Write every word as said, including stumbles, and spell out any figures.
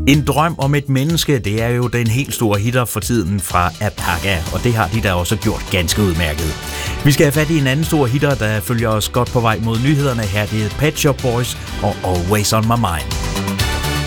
En drøm om et menneske, det er jo den helt store hitter for tiden fra Apaka, og det har de da også gjort ganske udmærket. Vi skal have fat i en anden stor hitter, der følger os godt på vej mod nyhederne. Her det er Pet Shop Boys og Always on My Mind.